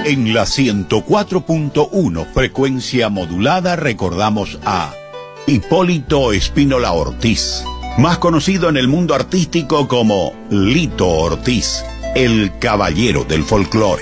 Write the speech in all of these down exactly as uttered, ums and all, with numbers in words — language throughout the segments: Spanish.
En la ciento cuatro punto uno frecuencia modulada recordamos a Hipólito Espínola Ortiz, más conocido en el mundo artístico como Lito Ortiz, el caballero del folclore.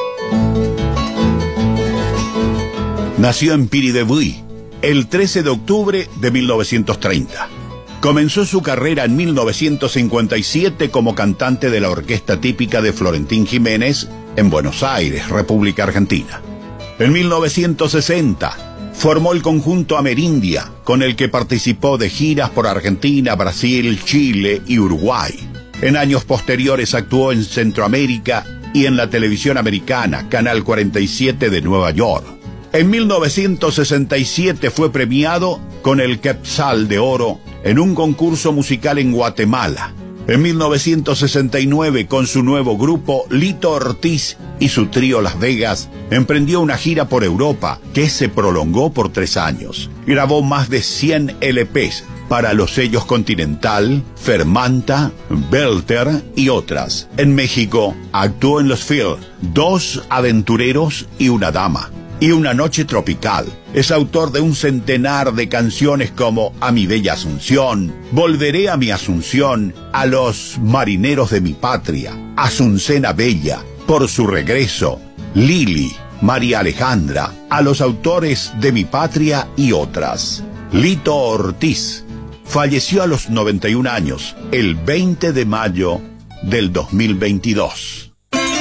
Nació en Piribebuy el trece de octubre de mil novecientos treinta. Comenzó su carrera en mil novecientos cincuenta y siete como cantante de la orquesta típica de Florentín Jiménez en Buenos Aires, República Argentina. En mil novecientos sesenta formó el conjunto Amerindia, con el que participó de giras por Argentina, Brasil, Chile y Uruguay. En años posteriores actuó en Centroamérica y en la televisión americana, Canal cuarenta y siete de Nueva York. En mil novecientos sesenta y siete fue premiado con el Quetzal de Oro en un concurso musical en Guatemala. En mil novecientos sesenta y nueve, con su nuevo grupo, Lito Ortiz y su trío Las Vegas, emprendió una gira por Europa que se prolongó por tres años. Grabó más de cien L Pes para los sellos Continental, Fermanta, Belter y otras. En México, actuó en los films Dos Aventureros y una Dama y Una Noche Tropical. Es autor de un centenar de canciones como A mi bella Asunción, Volveré a mi Asunción, A los marineros de mi patria, Asuncena Bella, Por su regreso, Lili, María Alejandra, A los autores de mi patria y otras. Lito Ortiz falleció a los noventa y un años, el veinte de mayo del dos mil veintidós.